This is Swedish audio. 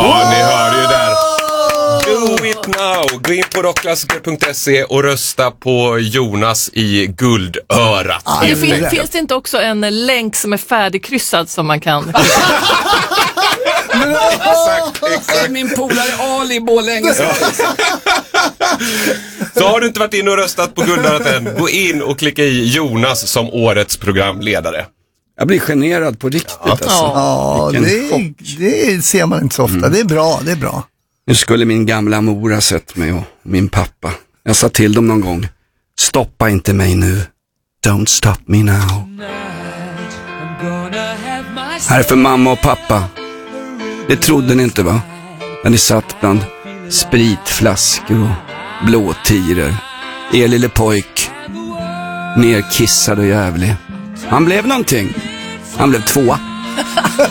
Ja, ni hör ju där. Do it now. Gå in på rockklassiker.se och rösta på Jonas i Guldörat. Finns det inte också en länk som är färdigkryssad som man kan... Exakt. Min polare Ali Borlänge. Så har du inte varit in och röstat på Guldörat än, gå in och klicka i Jonas som årets programledare. Jag blir generad på riktigt alltså. Ja, det ser man inte så ofta. Det är bra. Nu skulle min gamla mor ha sett mig och min pappa. Jag sa till dem någon gång: stoppa inte mig nu. Don't stop me now. Här är för mamma och pappa. Det trodde ni inte, va? När ni satt bland spritflaskor och blåtirer. Er lille pojk, nerkissad och jävlig. Han blev någonting. Han blev 2.